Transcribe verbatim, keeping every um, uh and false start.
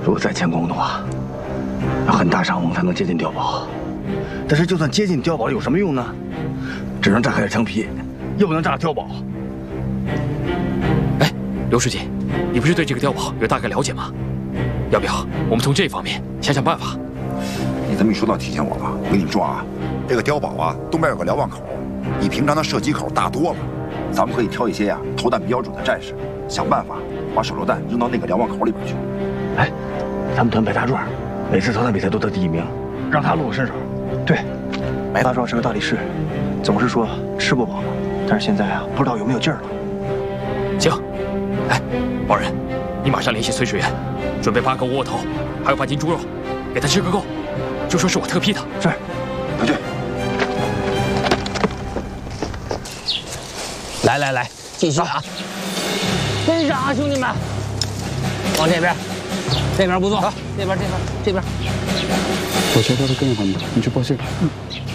如果再迁宫的话，要很大伤亡才能接近碉堡。但是就算接近碉堡有什么用呢？只能炸开了墙皮，又不能炸碉堡。 哎，刘书记，你不是对这个碉堡有大概了解吗？要不要我们从这方面想想办法？ 你这么一说倒提醒我了。我跟你们说啊，这个碉堡啊，东边有个瞭望口，比平常的射击口大多了。咱们可以挑一些呀、啊、投弹比较准的战士，想办法把手榴弹扔到那个瞭望口里边去。 哎，咱们团白大壮，每次投弹比赛都得第一名，让他露个身手。对，白大壮是个大力士，总是说吃不饱，但是现在啊，不知道有没有劲儿了。 行，哎，宝人，你马上联系崔水源，准备八个窝窝头，还有半斤猪肉，给他吃个够，就说是我特批的。 是，快去。 来来来，继续啊！跟上啊，兄弟们！往这边，这边不错，这边这边这边。 我悄悄的跟着他们，你去报信。嗯。